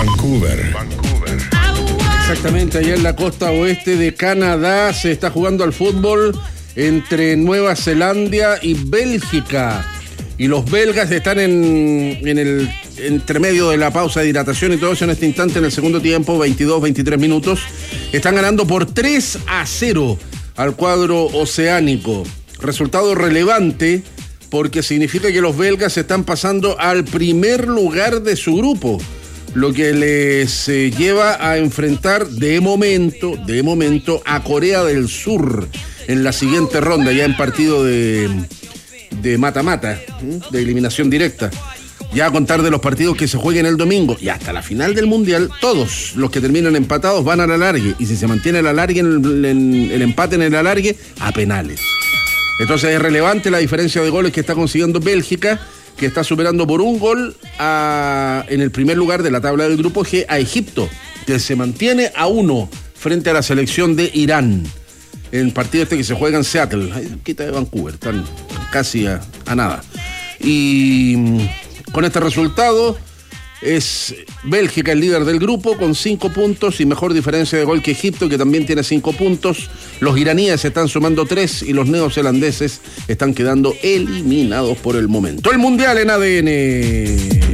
Vancouver. Exactamente, allá en la costa oeste de Canadá se está jugando al fútbol entre Nueva Zelanda y Bélgica. Y los belgas están en el entremedio de la pausa de hidratación y todo eso en este instante, en el segundo tiempo, 22-23 minutos. Están ganando por 3-0 al cuadro oceánico. Resultado relevante porque significa que los belgas están pasando al primer lugar de su grupo, lo que les lleva a enfrentar de momento a Corea del Sur en la siguiente ronda, ya en partido de mata-mata, de eliminación directa. Ya a contar de los partidos que se jueguen el domingo y hasta la final del Mundial, todos los que terminan empatados van al alargue, y si se mantiene el alargue, el empate en el alargue, a penales. Entonces es relevante la diferencia de goles que está consiguiendo Bélgica, que está superando por un gol en el primer lugar de la tabla del grupo G a Egipto, que se mantiene a 1 frente a la selección de Irán. En el partido que se juega en Seattle, quita de Vancouver, están casi a nada. Y con este resultado es Bélgica el líder del grupo con 5 puntos y mejor diferencia de gol que Egipto, que también tiene 5 puntos. Los iraníes están sumando 3 y los neozelandeses están quedando eliminados por el momento. El Mundial en ADN.